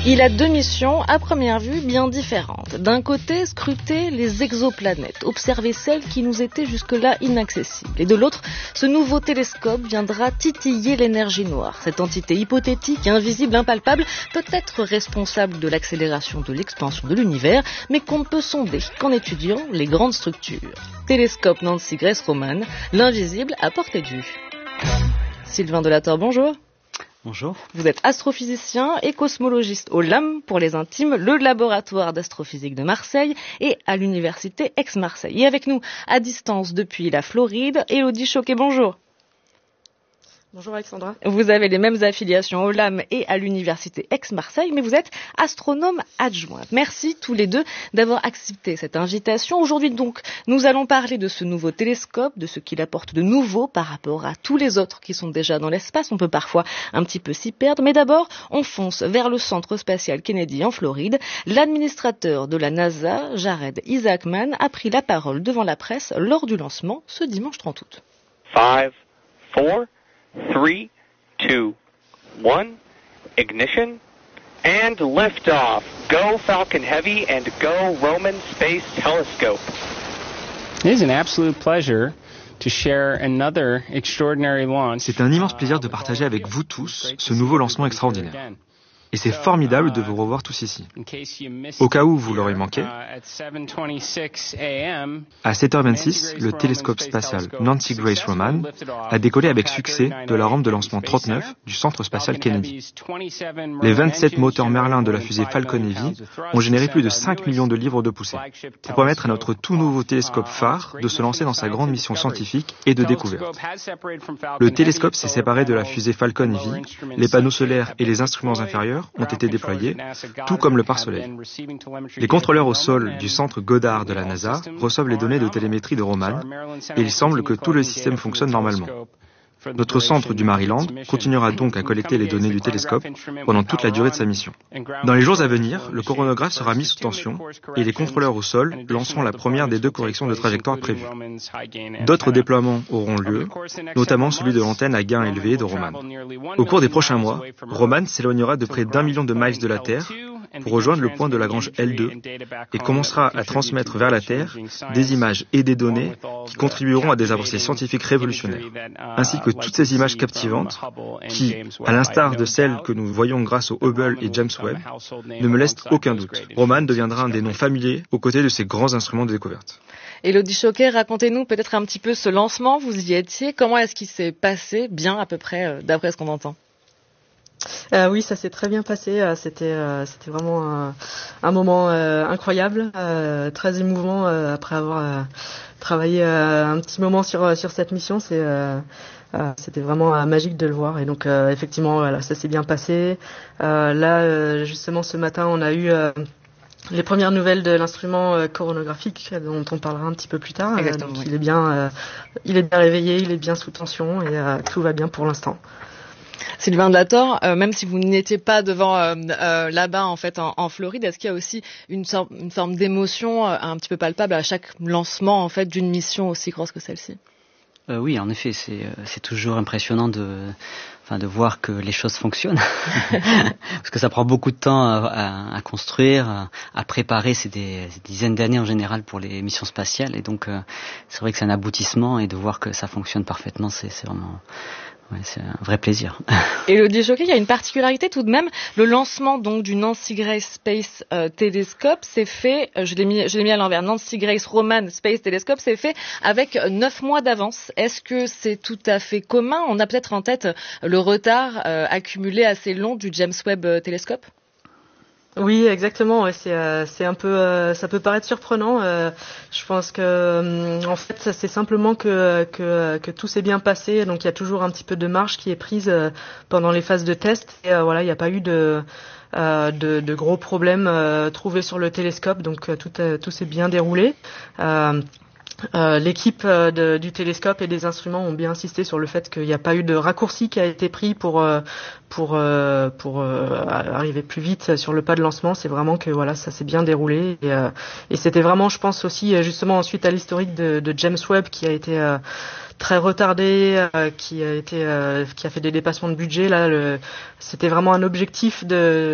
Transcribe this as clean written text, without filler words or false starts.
Il a deux missions, à première vue, bien différentes. D'un côté, scruter les exoplanètes, observer celles qui nous étaient jusque-là inaccessibles. Et de l'autre, ce nouveau télescope viendra titiller l'énergie noire. Cette entité hypothétique, invisible, impalpable, peut être responsable de l'accélération de l'expansion de l'univers, mais qu'on ne peut sonder qu'en étudiant les grandes structures. Télescope Nancy Grace Roman, l'invisible à portée de vue. Sylvain Delator, bonjour. Bonjour. Vous êtes astrophysicien et cosmologiste au LAM pour les intimes, le laboratoire d'astrophysique de Marseille et à l'université Aix-Marseille. Et avec nous, à distance depuis la Floride, Élodie Choquet, bonjour. Bonjour Alexandra. Vous avez les mêmes affiliations au LAM et à l'université Aix-Marseille, mais vous êtes astronome adjointe. Merci tous les deux d'avoir accepté cette invitation. Aujourd'hui donc, nous allons parler de ce nouveau télescope, de ce qu'il apporte de nouveau par rapport à tous les autres qui sont déjà dans l'espace. On peut parfois un petit peu s'y perdre, mais d'abord, on fonce vers le centre spatial Kennedy en Floride. L'administrateur de la NASA, Jared Isaacman, a pris la parole devant la presse lors du lancement ce dimanche 30 août. 5, 4, 3, 2, 1, ignition, and liftoff. Go Falcon Heavy and go Roman Space Telescope. It is an absolute pleasure to share another extraordinary launch. C'est un immense plaisir de partager avec vous tous ce nouveau lancement extraordinaire. Et c'est formidable de vous revoir tous ici. Au cas où vous l'aurez manqué, à 7h26, le télescope spatial Nancy Grace Roman a décollé avec succès de la rampe de lancement 39 du centre spatial Kennedy. Les 27 moteurs Merlin de la fusée Falcon Heavy ont généré plus de 5 millions de livres de poussée pour permettre à notre tout nouveau télescope phare de se lancer dans sa grande mission scientifique et de découverte. Le télescope s'est séparé de la fusée Falcon Heavy, les panneaux solaires et les instruments inférieurs ont été déployés, tout comme le pare-soleil. Les contrôleurs au sol du centre Goddard de la NASA reçoivent les données de télémétrie de Roman et il semble que tout le système fonctionne normalement. Notre centre du Maryland continuera donc à collecter les données du télescope pendant toute la durée de sa mission. Dans les jours à venir, le coronagraphe sera mis sous tension et les contrôleurs au sol lanceront la première des deux corrections de trajectoire prévues. D'autres déploiements auront lieu, notamment celui de l'antenne à gain élevé de Roman. Au cours des prochains mois, Roman s'éloignera de près d'1 million de miles de la Terre pour rejoindre le point de Lagrange L2 et commencera à transmettre vers la Terre des images et des données qui contribueront à des avancées scientifiques révolutionnaires, ainsi que toutes ces images captivantes qui, à l'instar de celles que nous voyons grâce au Hubble et James Webb, ne me laissent aucun doute. Roman deviendra un des noms familiers aux côtés de ces grands instruments de découverte. Élodie Choquet, racontez-nous peut-être un petit peu ce lancement, vous y étiez, comment est-ce qu'il s'est passé, bien à peu près, d'après ce qu'on entend? Oui, ça s'est très bien passé. C'était vraiment un moment incroyable, très émouvant après avoir travaillé un petit moment sur cette mission. C'était vraiment magique de le voir. Et donc effectivement, voilà, ça s'est bien passé. Là, justement, ce matin, on a eu les premières nouvelles de l'instrument coronographique dont on parlera un petit peu plus tard. Donc, oui. Il est bien réveillé, il est bien sous tension et tout va bien pour l'instant. Sylvain Delator, même si vous n'étiez pas devant là-bas en fait en Floride, est-ce qu'il y a aussi une forme d'émotion un petit peu palpable à chaque lancement en fait d'une mission aussi grosse que celle-ci? Oui, en effet, c'est toujours impressionnant de voir que les choses fonctionnent, parce que ça prend beaucoup de temps à construire, à préparer. C'est des dizaines d'années en général pour les missions spatiales, et donc c'est vrai que c'est un aboutissement, et de voir que ça fonctionne parfaitement, c'est vraiment... Ouais, c'est un vrai plaisir. Élodie Choquet, il y a une particularité tout de même. Le lancement donc du Nancy Grace Space Telescope s'est fait, je l'ai mis à l'envers, Nancy Grace Roman Space Telescope s'est fait avec 9 mois d'avance. Est-ce que c'est tout à fait commun? On a peut-être en tête le retard accumulé assez long du James Webb Telescope? Oui, exactement. Ouais, c'est un peu, ça peut paraître surprenant. Je pense que, en fait, c'est simplement que tout s'est bien passé. Donc, il y a toujours un petit peu de marge qui est prise pendant les phases de test. Et voilà, il n'y a pas eu de gros problèmes trouvés sur le télescope. Donc, tout s'est bien déroulé. L'équipe du télescope et des instruments ont bien insisté sur le fait qu'il n'y a pas eu de raccourci qui a été pris pour arriver plus vite sur le pas de lancement. C'est vraiment que voilà, ça s'est bien déroulé et c'était vraiment, je pense aussi justement ensuite à l'historique de James Webb qui a été très retardé, qui a fait des dépassements de budget. Là, c'était vraiment un objectif de